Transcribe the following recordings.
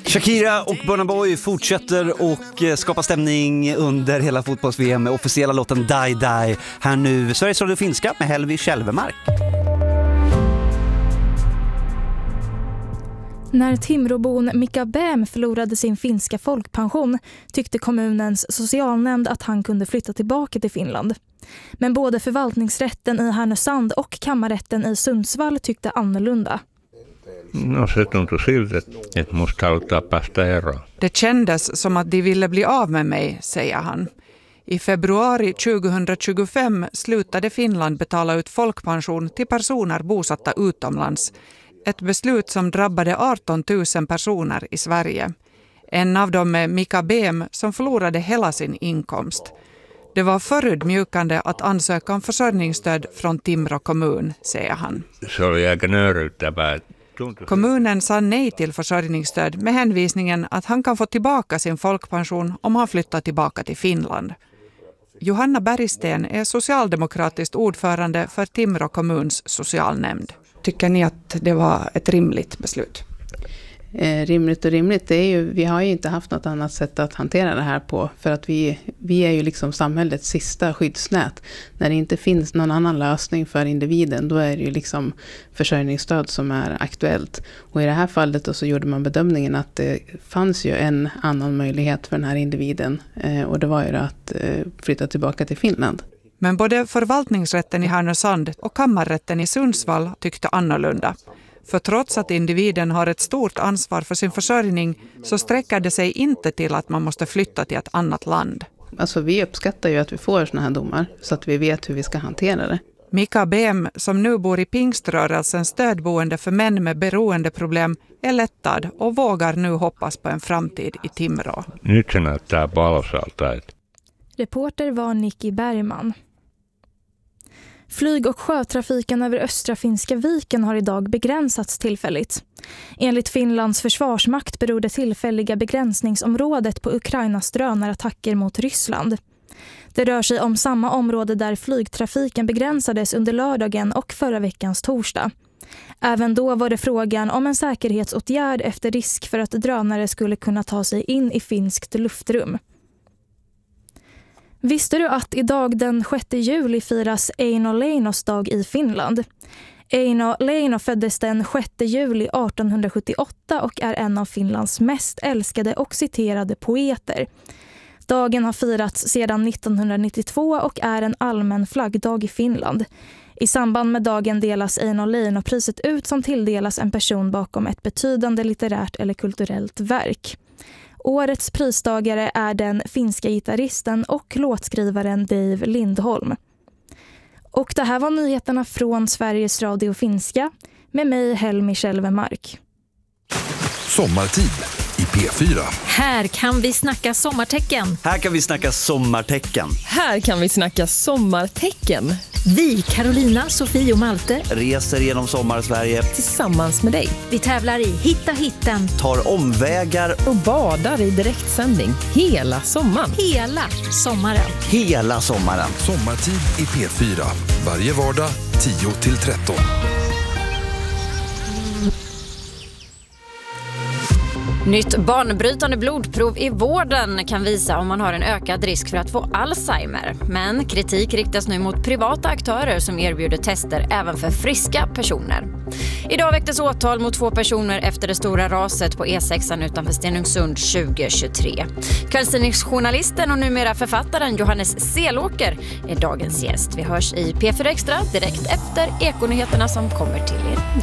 Shakira och Burna Boy fortsätter och skapa stämning under hela fotbolls-VM med officiella låten Die Die. Här nu Sveriges Radio Finska med Helvi Kälvemark. När Timråbon Mika Bäm förlorade sin finska folkpension tyckte kommunens socialnämnd att han kunde flytta tillbaka till Finland. Men både förvaltningsrätten i Härnösand och kammarrätten i Sundsvall tyckte annorlunda. No se tuntui siltä, että musta halutaan päästä eroon. Det kändes som att de ville bli av med mig, säger han. I februari 2025 slutade Finland betala ut folkpension till personer bosatta utomlands. Ett beslut som drabbade 18 000 personer i Sverige. En av dem är Mika Bäm som förlorade hela sin inkomst. Det var förödmjukande att ansöka om försörjningsstöd från Timrå kommun, säger han. Se oli aika nöyryyttävää. Kommunen sa nej till försörjningsstöd med hänvisningen att han kan få tillbaka sin folkpension om han flyttar tillbaka till Finland. Johanna Bergsten är socialdemokratiskt ordförande för Timrå kommuns socialnämnd. Tycker ni att det var ett rimligt beslut? Rimligt och rimligt, det är ju, vi har ju inte haft något annat sätt att hantera det här på, för att vi är ju liksom samhällets sista skyddsnät. När det inte finns någon annan lösning för individen, då är det ju liksom försörjningsstöd som är aktuellt. Och i det här fallet då så gjorde man bedömningen att det fanns ju en annan möjlighet för den här individen, och det var ju att flytta tillbaka till Finland. Men både förvaltningsrätten i Härnösand och kammarrätten i Sundsvall tyckte annorlunda. För trots att individen har ett stort ansvar för sin försörjning så sträcker det sig inte till att man måste flytta till ett annat land. Alltså vi uppskattar ju att vi får såna här domar så att vi vet hur vi ska hantera det. Mika Bäm, som nu bor i Pingströrelsens stödboende för män med beroendeproblem, är lättad och vågar nu hoppas på en framtid i Timrå. Nyt se näyttää valosalta. Reporter var Nicky Bergman. Flyg- och sjötrafiken över östra Finska viken har idag begränsats tillfälligt. Enligt Finlands försvarsmakt beror det tillfälliga begränsningsområdet på Ukrainas drönarattacker mot Ryssland. Det rör sig om samma område där flygtrafiken begränsades under lördagen och förra veckans torsdag. Även då var det frågan om en säkerhetsåtgärd efter risk för att drönare skulle kunna ta sig in i finskt luftrum. Visste du att idag den 6 juli firas Eino Leinos dag i Finland? Eino Leino föddes den 6 juli 1878 och är en av Finlands mest älskade och citerade poeter. Dagen har firats sedan 1992 och är en allmän flaggdag i Finland. I samband med dagen delas Eino Leino-priset ut som tilldelas en person bakom ett betydande litterärt eller kulturellt verk. Årets pristagare är den finska gitarristen och låtskrivaren Dave Lindholm. Och det här var nyheterna från Sveriges Radio Finska med mig Helmi Kälvemark. Sommartid i P4. Här kan vi snacka sommartecken. Här kan vi snacka sommartecken. Här kan vi snacka sommartecken. Vi, Carolina, Sofie och Malte, Reser genom sommar-Sverige Tillsammans med dig. vi tävlar i Hitta hitten tar omvägar Och badar i direktsändning hela sommaren. hela sommaren. hela sommaren. Sommartid i P4. Varje vardag 10-13. Nytt banbrytande blodprov i vården kan visa om man har en ökad risk för att få Alzheimer. Men kritik riktas nu mot privata aktörer som erbjuder tester även för friska personer. Idag väcktes åtal mot 2 personer efter det stora raset på E6 utanför Stenungsund 2023. Kvällstidningsjournalisten och numera författaren Johannes Selåker är dagens gäst. Vi hörs i P4 Extra direkt efter Ekonyheterna som kommer till er nu.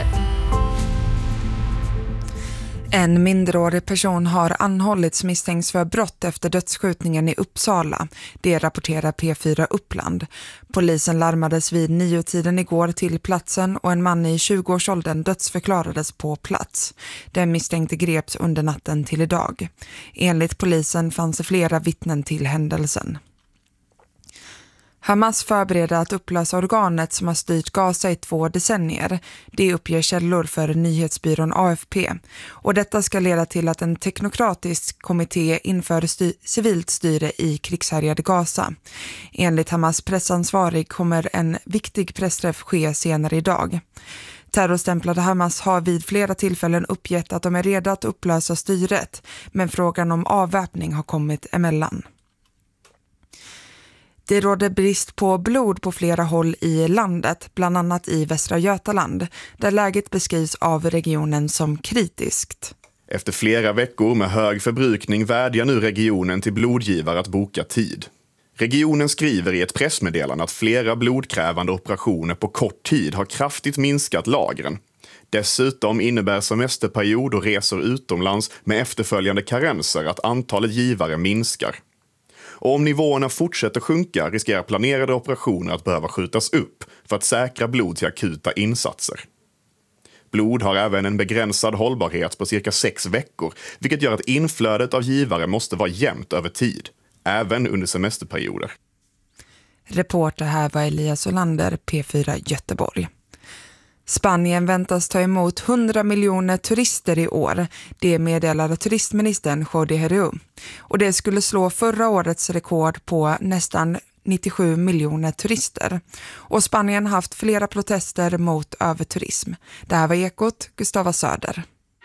En minderårig person har anhållits misstänks för brott efter dödsskjutningen i Uppsala. Det rapporterar P4 Uppland. Polisen larmades vid 9-tiden igår till platsen och en man i 20-årsåldern dödsförklarades på plats. Den misstänkte greps under natten till idag. Enligt polisen fanns det flera vittnen till händelsen. Hamas förbereder att upplösa organet som har styrt Gaza i 2 decennier. Det uppger källor för nyhetsbyrån AFP. Och detta ska leda till att en teknokratisk kommitté inför civilt styre i krigshärjade Gaza. Enligt Hamas pressansvarig kommer en viktig pressträff ske senare idag. Terrorstämplade Hamas har vid flera tillfällen uppgett att de är redo att upplösa styret, men frågan om avväpning har kommit emellan. Det råder brist på blod på flera håll i landet, bland annat i Västra Götaland, där läget beskrivs av regionen som kritiskt. Efter flera veckor med hög förbrukning vädjar nu regionen till blodgivare att boka tid. Regionen skriver i ett pressmeddelande att flera blodkrävande operationer på kort tid har kraftigt minskat lagren. Dessutom innebär semesterperiod och resor utomlands med efterföljande karenser att antalet givare minskar. Och om nivåerna fortsätter sjunka riskerar planerade operationer att behöva skjutas upp för att säkra blod till akuta insatser. Blod har även en begränsad hållbarhet på cirka 6 veckor, vilket gör att inflödet av givare måste vara jämnt över tid, även under semesterperioder. Reporter här var Elias Olander, P4 Göteborg. Spanien väntas ta emot 100 miljoner turister i år. Det meddelade turistministern Jordi Herrera. Och det skulle slå förra årets rekord på nästan 97 miljoner turister. Och Spanien har haft flera protester mot överturism. Det här var Ekot, Gustava Söder.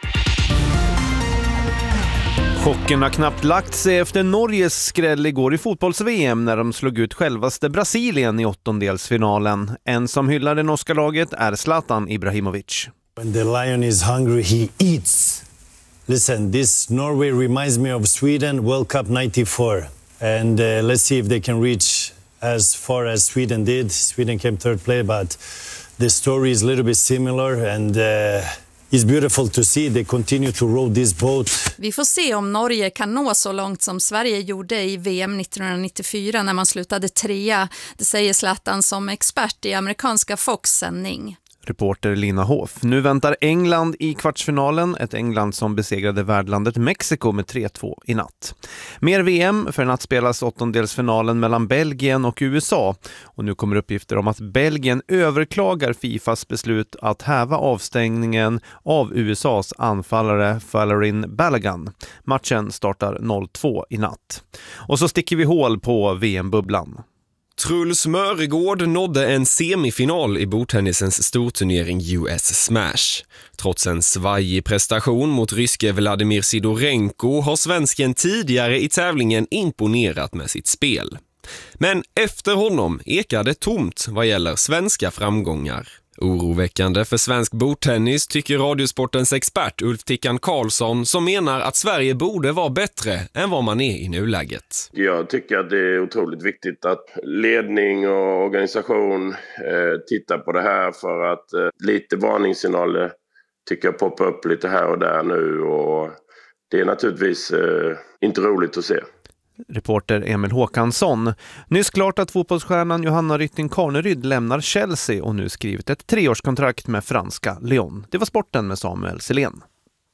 Chocken har knappt lagt sig efter Norges skräll igår i fotbolls-VM när de slog ut självaste Brasilien i åttondelsfinalen. En som hyllar det norska laget är Zlatan Ibrahimovic. When the lion is hungry, he eats. Listen, this Norway reminds me of Sweden World Cup 94. And let's see if they can reach as far as Sweden did. Sweden came third place, but the story is a little bit similar and it's beautiful to see they continue to row this boat. Vi får se om Norge kan nå så långt som Sverige gjorde i VM 1994 när man slutade 3. Det säger Zlatan som expert i amerikanska Fox-sändning. Reporter Lina Hoff. Nu väntar England i kvartsfinalen, ett England som besegrade värdlandet Mexiko med 3-2 i natt. Mer VM, för natt spelas åttondelsfinalen mellan Belgien och USA. Och nu kommer uppgifter om att Belgien överklagar FIFAs beslut att häva avstängningen av USAs anfallare Valerin Balogun. Matchen startar 0-2 i natt. Och så sticker vi hål på VM-bubblan. Truls Mörgård nådde en semifinal i bordtennisens storturnering US Smash. Trots en svajig prestation mot ryske Vladimir Sidorenko har svensken tidigare i tävlingen imponerat med sitt spel. Men efter honom ekade tomt vad gäller svenska framgångar. Oroväckande för svensk bordtennis tycker Radiosportens expert Ulf Tickan Karlsson, som menar att Sverige borde vara bättre än vad man är i nuläget. Jag tycker att det är otroligt viktigt att ledning och organisation tittar på det här, för att lite varningssignaler tycker jag poppar upp lite här och där nu, och det är naturligtvis inte roligt att se. Reporter Emil Håkansson. Nyss klart att fotbollsstjärnan Johanna Rytting-Karneryd lämnar Chelsea och nu skrivit ett 3-årskontrakt med franska Lyon. Det var sporten med Samuel Selén.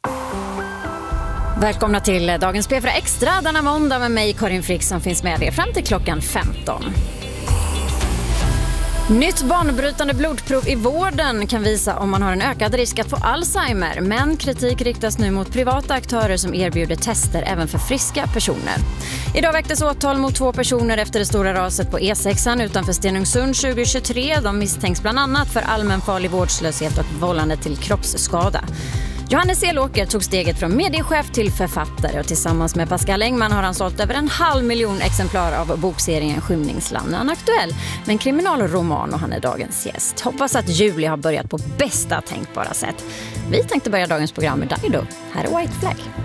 Välkomna till dagens P4 Extra denna måndag med mig Karin Frick som finns med er fram till klockan 15. Nytt banbrytande blodprov i vården kan visa om man har en ökad risk att få Alzheimer, men kritik riktas nu mot privata aktörer som erbjuder tester även för friska personer. Idag väcktes åtal mot 2 personer efter det stora raset på E6 utanför Stenungsund 2023. De misstänks bland annat för allmänfarlig vårdslöshet och vållande till kroppsskada. Johannes Elåker tog steget från mediechef till författare, och tillsammans med Pascal Engman har han sålt över 500 000 exemplar av bokserien Skymningsland. Han är aktuell med en kriminalroman och han är dagens gäst. Hoppas att juli har börjat på bästa tänkbara sätt. Vi tänkte börja dagens program med Dido. Här är White Flag.